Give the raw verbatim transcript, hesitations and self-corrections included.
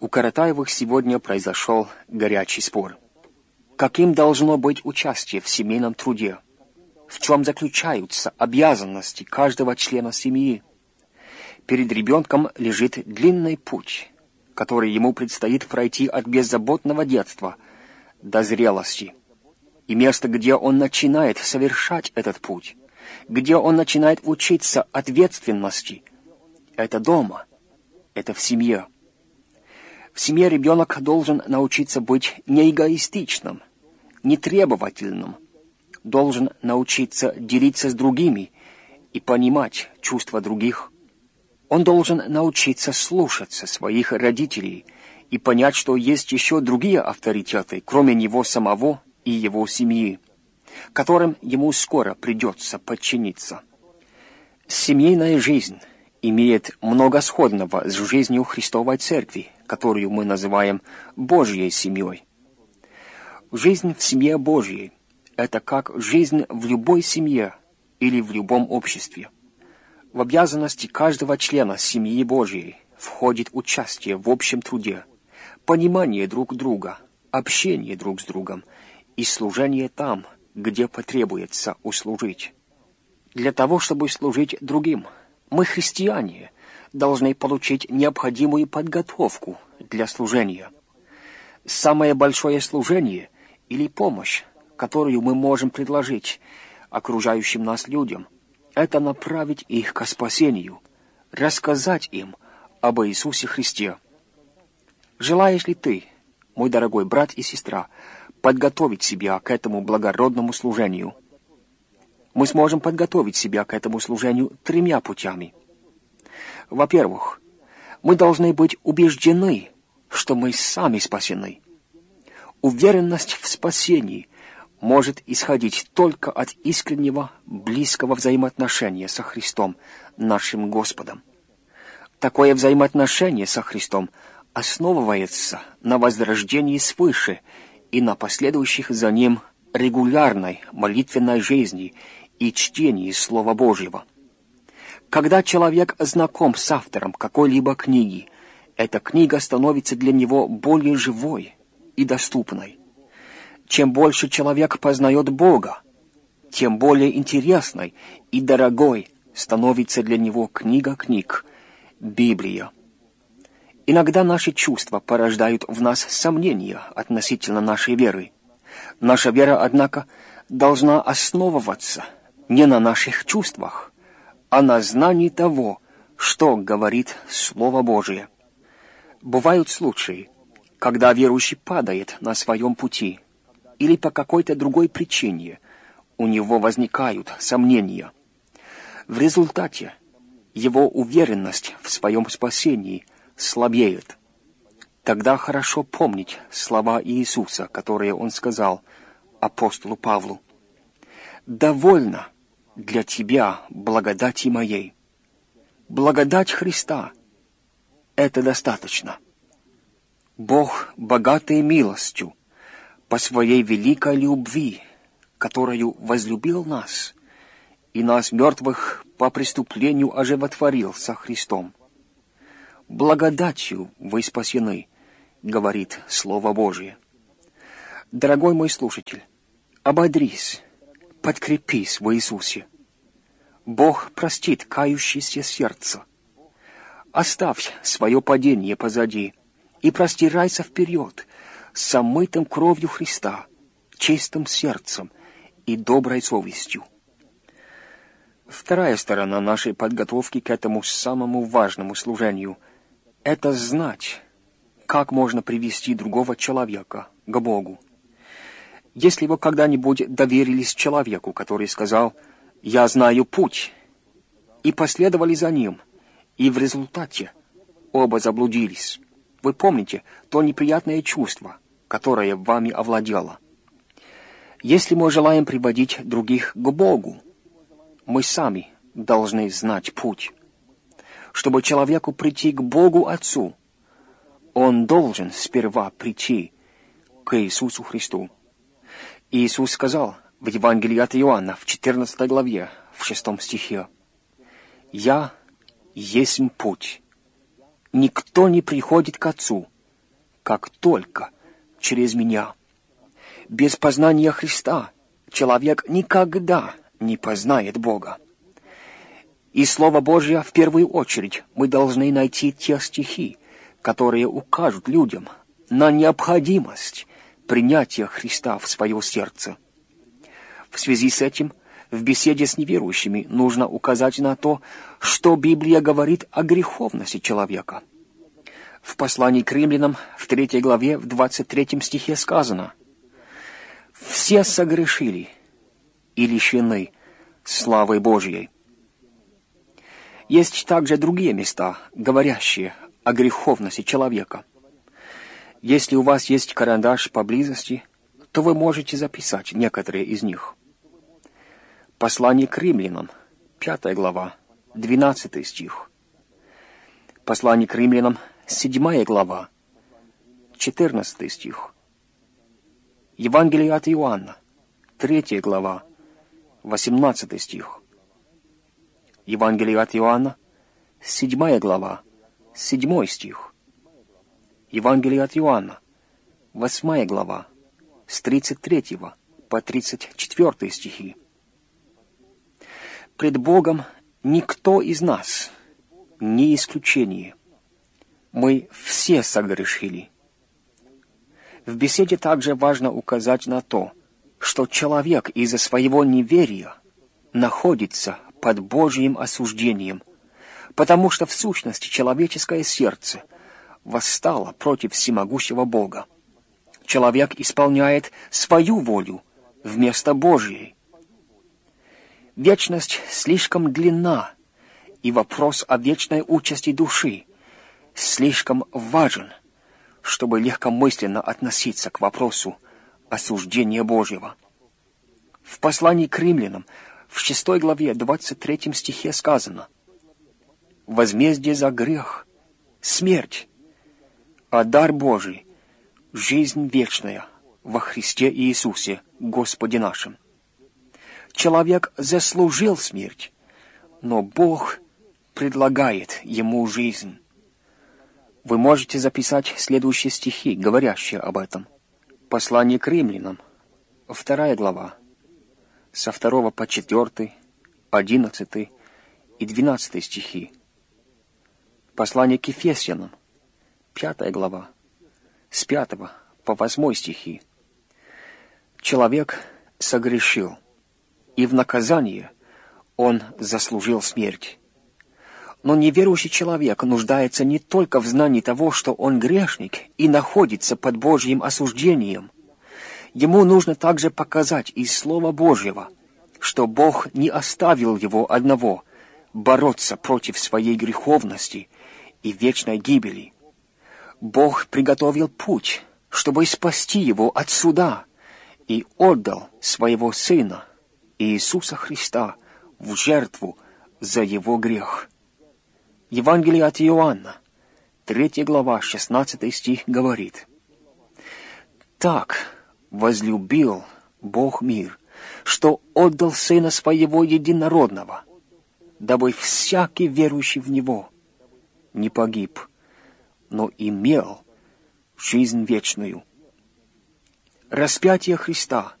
У Каратаевых сегодня произошел горячий спор. Каким должно быть участие в семейном труде? В чем заключаются обязанности каждого члена семьи? Перед ребенком лежит длинный путь, который ему предстоит пройти от беззаботного детства до зрелости. И место, где он начинает совершать этот путь, где он начинает учиться ответственности, это дома, это в семье. В семье ребенок должен научиться быть неэгоистичным, нетребовательным, должен научиться делиться с другими и понимать чувства других. Он должен научиться слушаться своих родителей и понять, что есть еще другие авторитеты, кроме него самого и его семьи, которым ему скоро придется подчиниться. Семейная жизнь имеет много сходного с жизнью Христовой Церкви, которую мы называем Божьей семьей. Жизнь в семье Божьей — это как жизнь в любой семье или в любом обществе. В обязанности каждого члена семьи Божьей входит участие в общем труде, понимание друг друга, общение друг с другом и служение там, где потребуется услужить. Для того, чтобы служить другим, мы, христиане, должны получить необходимую подготовку для служения. Самое большое служение или помощь, которую мы можем предложить окружающим нас людям, это направить их ко спасению, рассказать им об Иисусе Христе. Желаешь ли ты, мой дорогой брат и сестра, подготовить себя к этому благородному служению? Мы сможем подготовить себя к этому служению тремя путями. Во-первых, мы должны быть убеждены, что мы сами спасены. Уверенность в спасении может исходить только от искреннего, близкого взаимоотношения со Христом, нашим Господом. Такое взаимоотношение со Христом основывается на возрождении свыше и на последующих за ним регулярной молитвенной жизни и чтении Слова Божьего. Когда человек знаком с автором какой-либо книги, эта книга становится для него более живой и доступной. Чем больше человек познает Бога, тем более интересной и дорогой становится для него книга книг, Библия. Иногда наши чувства порождают в нас сомнения относительно нашей веры. Наша вера, однако, должна основываться не на наших чувствах, а на знании того, что говорит Слово Божие. Бывают случаи, когда верующий падает на своем пути, или по какой-то другой причине у него возникают сомнения. В результате его уверенность в своем спасении слабеет. Тогда хорошо помнить слова Иисуса, которые Он сказал апостолу Павлу: «Довольно для тебя благодати моей». Благодать Христа — это достаточно. Бог, богатый милостью, по своей великой любви, которую возлюбил нас, и нас, мертвых, по преступлению оживотворил со Христом. Благодатью вы спасены, говорит Слово Божие. Дорогой мой слушатель, ободрись, подкрепись в Иисусе. Бог простит кающееся сердце. Оставь свое падение позади и простирайся вперед с омытым кровью Христа, чистым сердцем и доброй совестью. Вторая сторона нашей подготовки к этому самому важному служению — это знать, как можно привести другого человека к Богу. Если вы когда-нибудь доверились человеку, который сказал «Я знаю путь», и последовали за ним, и в результате оба заблудились, вы помните то неприятное чувство, которое вами овладело. Если мы желаем приводить других к Богу, мы сами должны знать путь. Чтобы человеку прийти к Богу Отцу, он должен сперва прийти к Иисусу Христу. Иисус сказал в Евангелии от Иоанна в четырнадцатой главе, в шестом стихе: «Я есть путь. Никто не приходит к Отцу, как только через меня. Без познания Христа человек никогда не познает Бога. И Слово Божье в первую очередь мы должны найти те стихи, которые укажут людям на необходимость принятия Христа в свое сердце. В связи с этим в беседе с неверующими нужно указать на то, что Библия говорит о греховности человека. В послании к римлянам в третьей главе в двадцать третьем стихе сказано: «Все согрешили и лишены славы Божьей». Есть также другие места, говорящие о греховности человека. Если у вас есть карандаш поблизости, то вы можете записать некоторые из них. Послание к римлянам, пятая глава, двенадцатый стих. Послание к римлянам, седьмая глава, четырнадцатый стих. Евангелие от Иоанна, третья глава, восемнадцатый стих. Евангелие от Иоанна, седьмая глава, седьмой стих. Евангелие от Иоанна, восьмая глава, с тридцать третьего по тридцать четвёртый стихи. Пред Богом никто из нас не исключение. Мы все согрешили. В беседе также важно указать на то, что человек из-за своего неверия находится под Божьим осуждением, потому что в сущности человеческое сердце восстало против всемогущего Бога. Человек исполняет свою волю вместо Божьей. Вечность слишком длинна, и вопрос о вечной участи души слишком важен, чтобы легкомысленно относиться к вопросу осуждения Божьего. В послании к римлянам в шестой главе двадцать третьем стихе сказано: «Возмездие за грех — смерть, а дар Божий — жизнь вечная во Христе Иисусе, Господе нашим». Человек заслужил смерть, но Бог предлагает ему жизнь. Вы можете записать следующие стихи, говорящие об этом. Послание к римлянам, вторая глава, со второго по четвертый, одиннадцатый и двенадцатый стихи. Послание к Ефесянам, пятая глава, с пятого по восьмой стихи. Человек согрешил, и в наказание он заслужил смерть. Но неверующий человек нуждается не только в знании того, что он грешник и находится под Божьим осуждением. Ему нужно также показать из Слова Божьего, что Бог не оставил его одного бороться против своей греховности и вечной гибели. Бог приготовил путь, чтобы спасти его от суда, и отдал своего Сына, Иисуса Христа, в жертву за его грех. Евангелие от Иоанна, третья глава, шестнадцатый стих говорит: «Так возлюбил Бог мир, что отдал Сына Своего Единородного, дабы всякий верующий в Него не погиб, но имел жизнь вечную». Распятие Христа